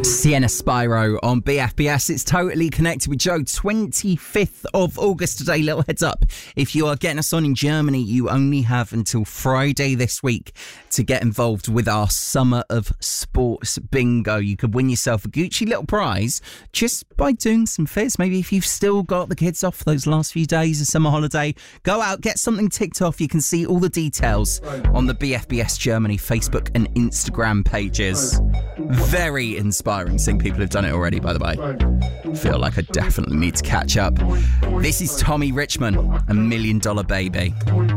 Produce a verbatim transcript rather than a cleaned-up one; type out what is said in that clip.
Sienna Spyro on B F B S. It's Totally Connected with Joe. twenty-fifth of August today. Little heads up. If you are getting us on in Germany, you only have until Friday this week to get involved with our Summer of Sports Bingo. You could win yourself a Gucci little prize just by doing some fizz. Maybe if you've still got the kids off those last few days of summer holiday, go out, get something ticked off. You can see all the details on the B F B S Germany Facebook and Instagram pages. Very inspiring. Seeing people have done it already, by the way. Feel like I definitely need to catch up. This is Tommy Richman, A Million Dollar Baby.